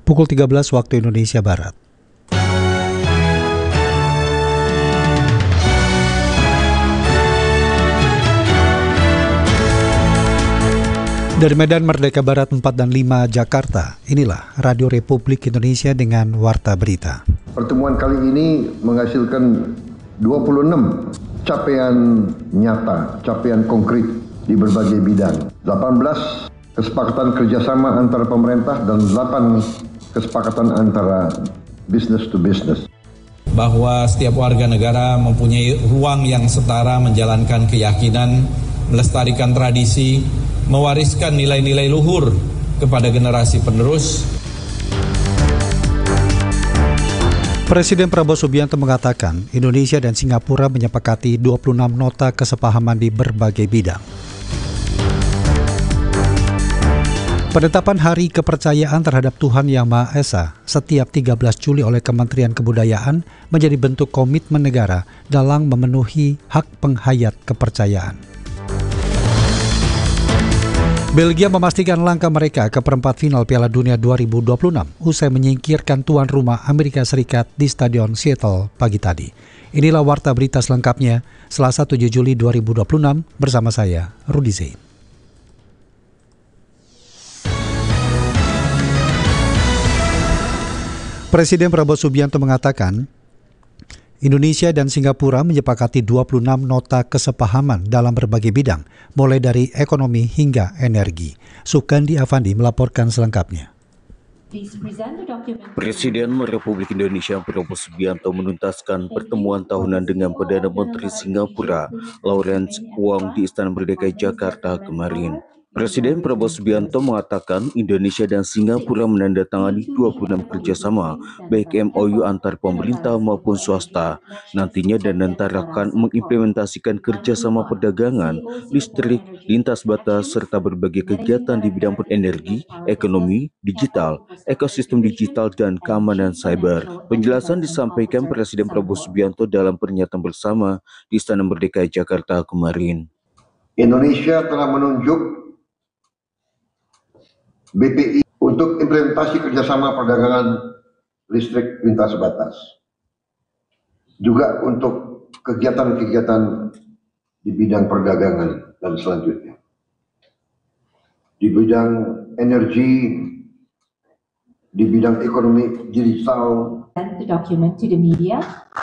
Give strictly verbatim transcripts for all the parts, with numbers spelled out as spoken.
Pukul tiga belas waktu Indonesia Barat. Dari Medan Merdeka Barat empat dan lima Jakarta, inilah Radio Republik Indonesia dengan Warta Berita. Pertemuan kali ini menghasilkan dua puluh enam capaian nyata, capaian konkret di berbagai bidang. delapan belas kesepakatan kerjasama antara pemerintah dan delapan kesepakatan antara business to business. Bahwa setiap warga negara mempunyai ruang yang setara menjalankan keyakinan, melestarikan tradisi, mewariskan nilai-nilai luhur kepada generasi penerus. Presiden Prabowo Subianto mengatakan Indonesia dan Singapura menyepakati dua puluh enam nota kesepahaman di berbagai bidang. Penetapan Hari Kepercayaan terhadap Tuhan Yang Maha Esa setiap tiga belas Juli oleh Kementerian Kebudayaan menjadi bentuk komitmen negara dalam memenuhi hak penghayat kepercayaan. Belgia memastikan langkah mereka ke perempat final Piala Dunia dua ribu dua puluh enam usai menyingkirkan tuan rumah Amerika Serikat di Stadion Seattle pagi tadi. Inilah Warta Berita selengkapnya Selasa tujuh Juli dua ribu dua puluh enam bersama saya, Rudi Zain. Presiden Prabowo Subianto mengatakan Indonesia dan Singapura menyepakati dua puluh enam nota kesepahaman dalam berbagai bidang, mulai dari ekonomi hingga energi. Sugandi Avandi melaporkan selengkapnya. Presiden Republik Indonesia Prabowo Subianto menuntaskan pertemuan tahunan dengan Perdana Menteri Singapura, Lawrence Wong di Istana Merdeka Jakarta kemarin. Presiden Prabowo Subianto mengatakan Indonesia dan Singapura menandatangani dua puluh enam kerjasama, baik M O U antar pemerintah maupun swasta. Nantinya dan antara akan mengimplementasikan kerjasama perdagangan, listrik, lintas batas, serta berbagai kegiatan di bidang energi, ekonomi, digital, ekosistem digital, dan keamanan cyber. Penjelasan disampaikan Presiden Prabowo Subianto dalam pernyataan bersama di Istana Merdeka Jakarta kemarin. Indonesia telah menunjuk B P I untuk implementasi kerjasama perdagangan listrik lintas batas. Juga untuk kegiatan-kegiatan di bidang perdagangan dan selanjutnya. Di bidang energi, di bidang ekonomi digital. The document to the media.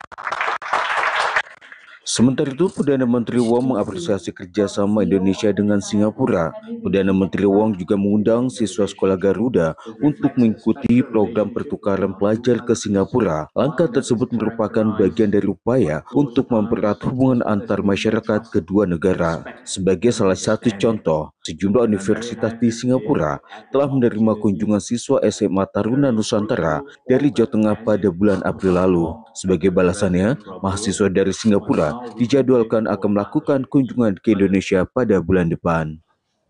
Sementara itu, Perdana Menteri Wong mengapresiasi kerjasama Indonesia dengan Singapura. Perdana Menteri Wong juga mengundang siswa sekolah Garuda untuk mengikuti program pertukaran pelajar ke Singapura. Langkah tersebut merupakan bagian dari upaya untuk mempererat hubungan antar masyarakat kedua negara. Sebagai salah satu contoh, sejumlah universitas di Singapura telah menerima kunjungan siswa S M A Taruna Nusantara dari Jawa Tengah pada bulan April lalu. Sebagai balasannya, mahasiswa dari Singapura dijadwalkan akan melakukan kunjungan ke Indonesia pada bulan depan.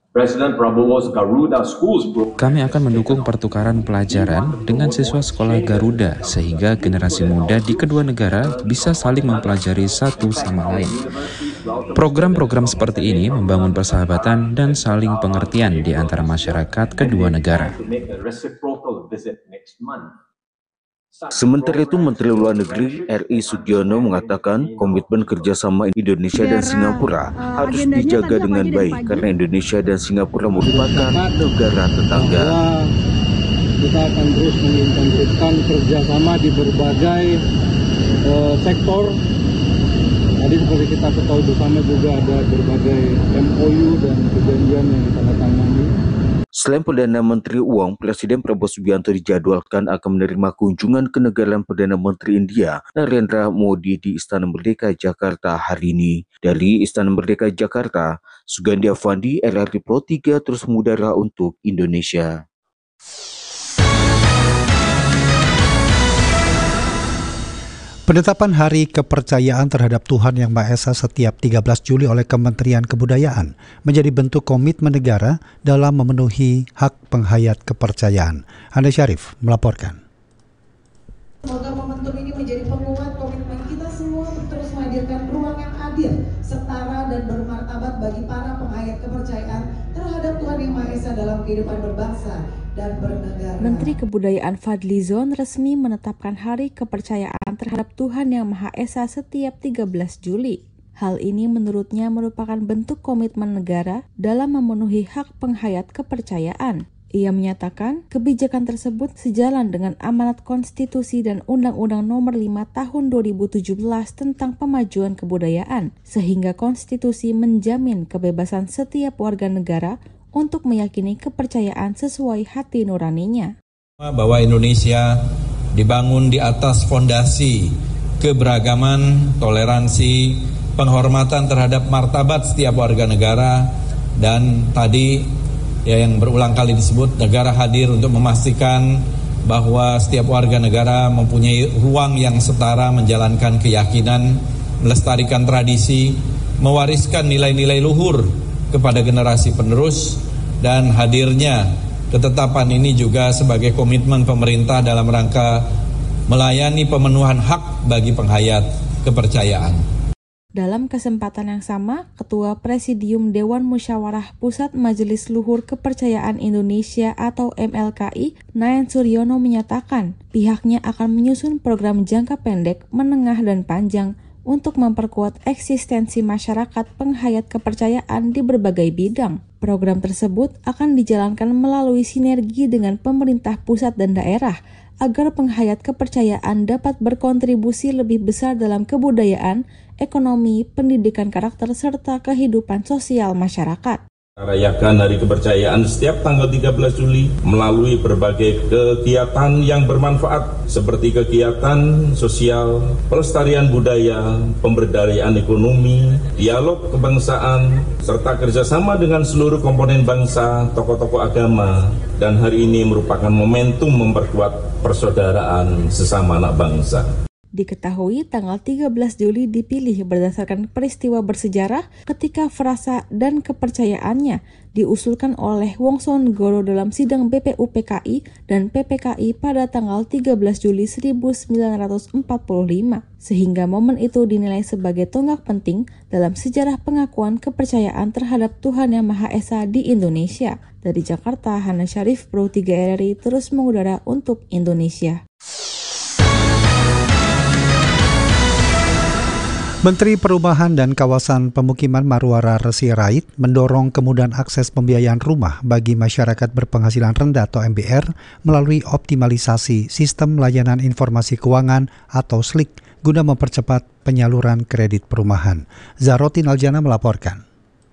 Kami akan mendukung pertukaran pelajaran dengan siswa sekolah Garuda sehingga generasi muda di kedua negara bisa saling mempelajari satu sama lain. Program-program seperti ini membangun persahabatan dan saling pengertian di antara masyarakat kedua negara. Sementara itu, Menteri Luar Negeri R I Sugiono mengatakan komitmen kerjasama Indonesia dan Singapura harus dijaga dengan baik karena Indonesia dan Singapura merupakan negara tetangga. Kita akan terus mengintensifkan kerjasama di berbagai uh, sektor. Tadi seperti kita ketahui bersama juga ada berbagai M O U dan perjanjian yang ditandatangani. Selain Perdana Menteri Wong, Presiden Prabowo Subianto dijadwalkan akan menerima kunjungan kenegaraan Perdana Menteri India, Narendra Modi di Istana Merdeka Jakarta hari ini. Dari Istana Merdeka Jakarta, Sugandi Avandi, R R I Pro tiga terus mengudara untuk Indonesia. Penetapan Hari Kepercayaan terhadap Tuhan Yang Maha Esa setiap tiga belas Juli oleh Kementerian Kebudayaan menjadi bentuk komitmen negara dalam memenuhi hak penghayat kepercayaan. Anda Syarif melaporkan. Semoga momentum ini menjadi penguat komitmen kita semua untuk terus menghadirkan ruang yang adil, setara dan bermartabat bagi para penghayat kepercayaan terhadap Tuhan Yang Maha Esa dalam kehidupan berbangsa dan bernegara. Menteri Kebudayaan Fadlizon resmi menetapkan Hari Kepercayaan terhadap Tuhan Yang Maha Esa setiap tiga belas Juli. Hal ini menurutnya merupakan bentuk komitmen negara dalam memenuhi hak penghayat kepercayaan. Ia menyatakan kebijakan tersebut sejalan dengan amanat konstitusi dan Undang-Undang Nomor lima Tahun dua ribu tujuh belas tentang pemajuan kebudayaan, sehingga konstitusi menjamin kebebasan setiap warga negara untuk meyakini kepercayaan sesuai hati nuraninya. Bahwa Indonesia dibangun di atas fondasi keberagaman, toleransi, penghormatan terhadap martabat setiap warga negara, dan tadi ya yang berulang kali disebut, negara hadir untuk memastikan bahwa setiap warga negara mempunyai ruang yang setara menjalankan keyakinan, melestarikan tradisi, mewariskan nilai-nilai luhur kepada generasi penerus, dan hadirnya ketetapan ini juga sebagai komitmen pemerintah dalam rangka melayani pemenuhan hak bagi penghayat kepercayaan. Dalam kesempatan yang sama, Ketua Presidium Dewan Musyawarah Pusat Majelis Luhur Kepercayaan Indonesia atau M L K I, Nayan Suryono menyatakan pihaknya akan menyusun program jangka pendek, menengah, dan panjang untuk memperkuat eksistensi masyarakat penghayat kepercayaan di berbagai bidang. Program tersebut akan dijalankan melalui sinergi dengan pemerintah pusat dan daerah agar penghayat kepercayaan dapat berkontribusi lebih besar dalam kebudayaan, ekonomi, pendidikan karakter, serta kehidupan sosial masyarakat. Rayakan Hari Kepercayaan setiap tanggal tiga belas Juli melalui berbagai kegiatan yang bermanfaat seperti kegiatan sosial, pelestarian budaya, pemberdayaan ekonomi, dialog kebangsaan, serta kerjasama dengan seluruh komponen bangsa, tokoh-tokoh agama, dan hari ini merupakan momentum memperkuat persaudaraan sesama anak bangsa. Diketahui tanggal tiga belas Juli dipilih berdasarkan peristiwa bersejarah ketika frasa dan kepercayaannya diusulkan oleh Wongso Negoro dalam sidang B P U P K I dan P P K I pada tanggal tiga belas Juli seribu sembilan ratus empat puluh lima, sehingga momen itu dinilai sebagai tonggak penting dalam sejarah pengakuan kepercayaan terhadap Tuhan Yang Maha Esa di Indonesia. Dari Jakarta, Hana Syarif, Pro tiga R I terus mengudara untuk Indonesia. Menteri Perumahan dan Kawasan Pemukiman Marwara Sirait mendorong kemudahan akses pembiayaan rumah bagi masyarakat berpenghasilan rendah atau M B R melalui optimalisasi Sistem Layanan Informasi Keuangan atau S L I K guna mempercepat penyaluran kredit perumahan. Zarotin Aljana melaporkan.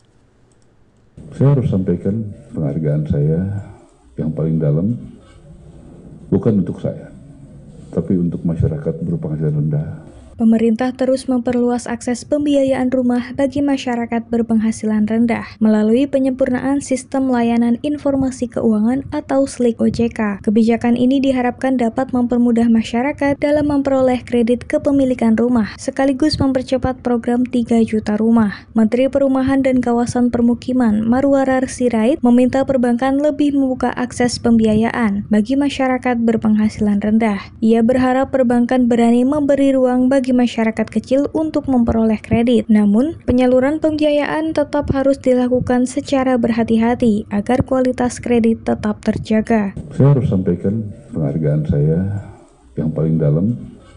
Saya harus sampaikan penghargaan saya yang paling dalam bukan untuk saya, tapi untuk masyarakat berpenghasilan rendah. Pemerintah terus memperluas akses pembiayaan rumah bagi masyarakat berpenghasilan rendah melalui penyempurnaan Sistem Layanan Informasi Keuangan atau S L I K O J K. Kebijakan ini diharapkan dapat mempermudah masyarakat dalam memperoleh kredit kepemilikan rumah, sekaligus mempercepat program tiga juta rumah. Menteri Perumahan dan Kawasan Permukiman Marwara Sirait meminta perbankan lebih membuka akses pembiayaan bagi masyarakat berpenghasilan rendah. Ia berharap perbankan berani memberi ruang bagi masyarakat kecil untuk memperoleh kredit. Namun, penyaluran pembiayaan tetap harus dilakukan secara berhati-hati agar kualitas kredit tetap terjaga. Saya harus sampaikan penghargaan saya yang paling dalam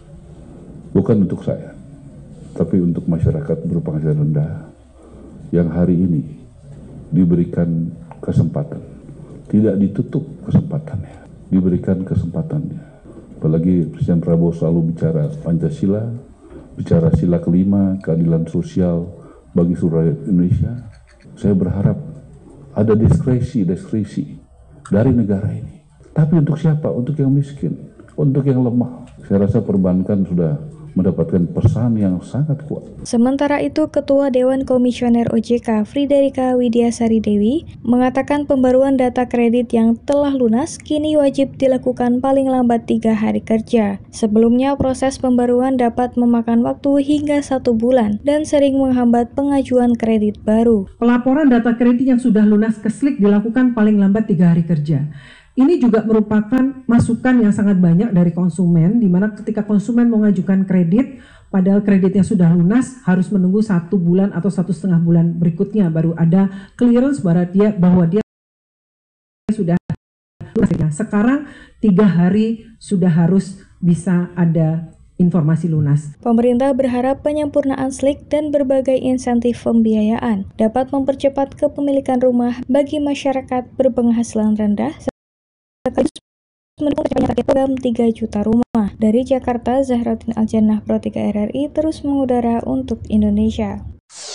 bukan untuk saya, tapi untuk masyarakat berpenghasilan rendah yang hari ini diberikan kesempatan, tidak ditutup kesempatannya, diberikan kesempatannya. Apalagi Presiden Prabowo selalu bicara Pancasila, bicara sila kelima, keadilan sosial bagi seluruh rakyat Indonesia. Saya berharap ada diskresi-diskresi dari negara ini. Tapi untuk siapa? Untuk yang miskin, untuk yang lemah. Saya rasa perbankan sudah mendapatkan pesan yang sangat kuat. Sementara itu, Ketua Dewan Komisioner O J K Friederika Widiasari Dewi mengatakan pembaruan data kredit yang telah lunas kini wajib dilakukan paling lambat tiga hari kerja. Sebelumnya, proses pembaruan dapat memakan waktu hingga satu bulan dan sering menghambat pengajuan kredit baru. Pelaporan data kredit yang sudah lunas ke S L I K dilakukan paling lambat tiga hari kerja. Ini juga merupakan masukan yang sangat banyak dari konsumen, di mana ketika konsumen mengajukan kredit, padahal kreditnya sudah lunas, harus menunggu satu bulan atau satu setengah bulan berikutnya baru ada clearance bahwa dia, bahwa dia sudah Sekarang tiga hari sudah harus bisa ada informasi lunas. Pemerintah berharap penyempurnaan S L I K dan berbagai insentif pembiayaan dapat mempercepat kepemilikan rumah bagi masyarakat berpenghasilan rendah sekaligus mendukung tercapainya program tiga juta rumah. Dari Jakarta, Zahratin Aljannah, Pro tiga R R I terus mengudara untuk Indonesia.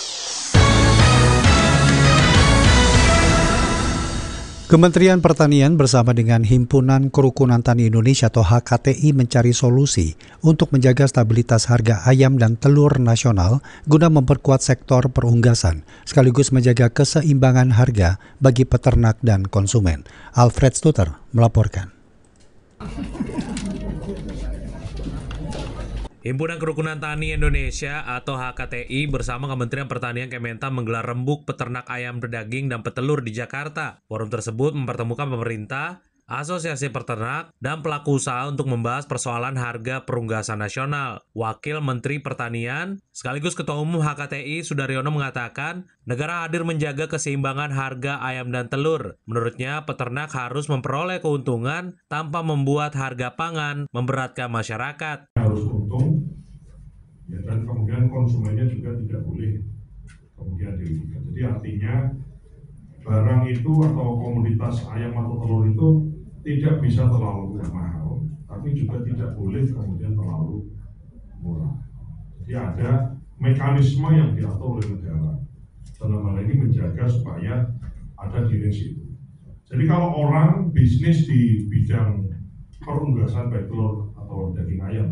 Kementerian Pertanian bersama dengan Himpunan Kerukunan Tani Indonesia atau H K T I mencari solusi untuk menjaga stabilitas harga ayam dan telur nasional guna memperkuat sektor perunggasan, sekaligus menjaga keseimbangan harga bagi peternak dan konsumen. Alfred Stuter melaporkan. Himpunan Kerukunan Tani Indonesia atau H K T I bersama Kementerian Pertanian Kementan menggelar rembuk peternak ayam berdaging dan petelur di Jakarta. Forum tersebut mempertemukan pemerintah, asosiasi peternak, dan pelaku usaha untuk membahas persoalan harga perunggasan nasional. Wakil Menteri Pertanian sekaligus Ketua Umum H K T I Sudaryono mengatakan, negara hadir menjaga keseimbangan harga ayam dan telur. Menurutnya, peternak harus memperoleh keuntungan tanpa membuat harga pangan memberatkan masyarakat. Harus untung, ya, dan kemudian konsumennya juga tidak boleh kemudian dirugikan. Jadi artinya barang itu atau komoditas ayam atau telur itu tidak bisa terlalu mahal, tapi juga tidak boleh kemudian terlalu murah. Jadi ada mekanisme yang diatur oleh negara. Dalam hal ini menjaga supaya ada di range itu. Jadi kalau orang bisnis di bidang perunggasan baik telur atau daging ayam,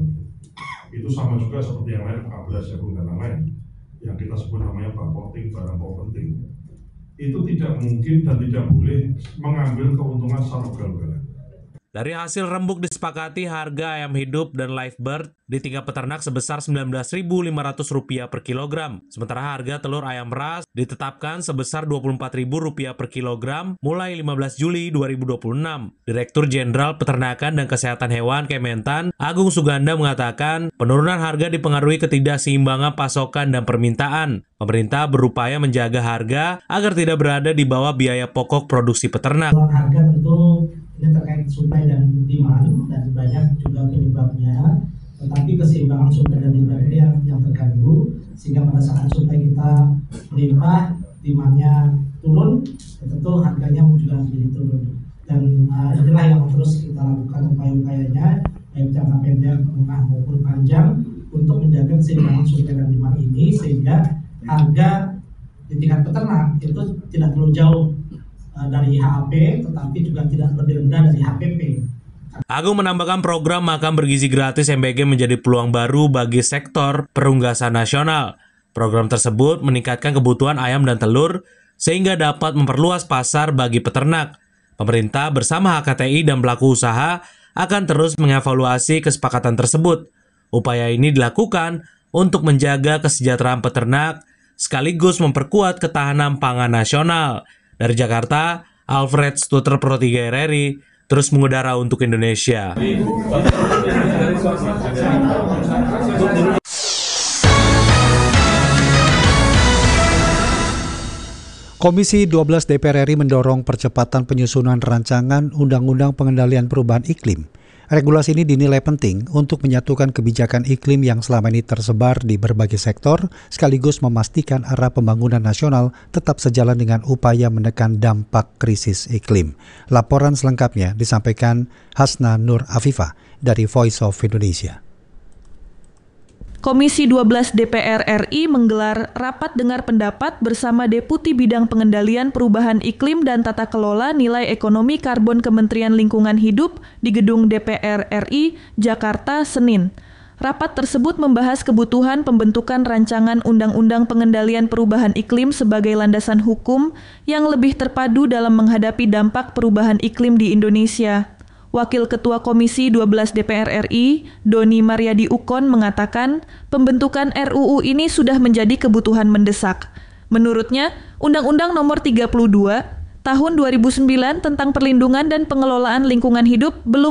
itu sama juga seperti yang lain, kabelas, jagung, dan lain-lain, yang kita sebut namanya bapoting, barang penting. Itu tidak mungkin dan tidak boleh mengambil keuntungan secara ugal-ugalan. Dari hasil rembuk disepakati harga ayam hidup dan live bird di tingkat peternak sebesar sembilan belas ribu lima ratus rupiah per kilogram. Sementara harga telur ayam ras ditetapkan sebesar dua puluh empat ribu rupiah per kilogram mulai lima belas Juli dua ribu dua puluh enam. Direktur Jenderal Peternakan dan Kesehatan Hewan Kementan, Agung Suganda mengatakan, penurunan harga dipengaruhi ketidakseimbangan pasokan dan permintaan. Pemerintah berupaya menjaga harga agar tidak berada di bawah biaya pokok produksi peternak. Harga tentu ini terkait supply dan demand dan banyak juga penyebabnya, tetapi keseimbangan supply dan demand ini yang, yang terganggu, sehingga pada saat supply kita melimpah, demandnya turun, ya tentu harganya juga menjadi turun. Dan uh, inilah yang terus kita lakukan upaya-upayanya, baik jangka pendek, menengah maupun panjang, untuk menjaga keseimbangan supply dan demand ini, sehingga harga di tingkat peternak itu tidak terlalu jauh dari H A P, tetapi juga tidak lebih rendah dari H P P. Agung menambahkan program makan bergizi gratis M B G menjadi peluang baru bagi sektor perunggasan nasional. Program tersebut meningkatkan kebutuhan ayam dan telur sehingga dapat memperluas pasar bagi peternak. Pemerintah bersama H K T I dan pelaku usaha akan terus mengevaluasi kesepakatan tersebut. Upaya ini dilakukan untuk menjaga kesejahteraan peternak sekaligus memperkuat ketahanan pangan nasional. Dari Jakarta, Alfred Stuter, Pro tiga R R I, terus mengudara untuk Indonesia. Komisi dua belas D P R R I mendorong percepatan penyusunan rancangan Undang-Undang Pengendalian Perubahan Iklim. Regulasi ini dinilai penting untuk menyatukan kebijakan iklim yang selama ini tersebar di berbagai sektor, sekaligus memastikan arah pembangunan nasional tetap sejalan dengan upaya menekan dampak krisis iklim. Laporan selengkapnya disampaikan Hasna Nur Afifah dari Voice of Indonesia. Komisi dua belas D P R R I menggelar rapat dengar pendapat bersama Deputi Bidang Pengendalian Perubahan Iklim dan Tata Kelola Nilai Ekonomi Karbon Kementerian Lingkungan Hidup di Gedung D P R R I, Jakarta, Senin. Rapat tersebut membahas kebutuhan pembentukan rancangan Undang-Undang Pengendalian Perubahan Iklim sebagai landasan hukum yang lebih terpadu dalam menghadapi dampak perubahan iklim di Indonesia. Wakil Ketua Komisi dua belas D P R R I, Doni Mariadi Ukon, mengatakan pembentukan R U U ini sudah menjadi kebutuhan mendesak. Menurutnya, Undang-Undang Nomor tiga puluh dua Tahun dua ribu sembilan tentang Perlindungan dan Pengelolaan Lingkungan Hidup belum